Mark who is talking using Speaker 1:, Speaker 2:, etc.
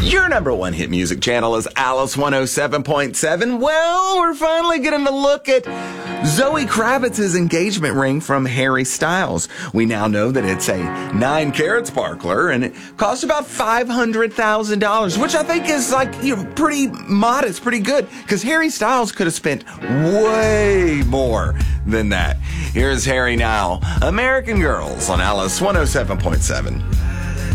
Speaker 1: Your number one hit music channel is Alice 107.7. Well, we're finally getting a look at Zoe Kravitz's engagement ring from Harry Styles. We now know that it's a 9-carat sparkler and it costs about $500,000, which I think is pretty modest, pretty good, because Harry Styles could have spent way more than that. Here's Harry now, American Girls on Alice 107.7.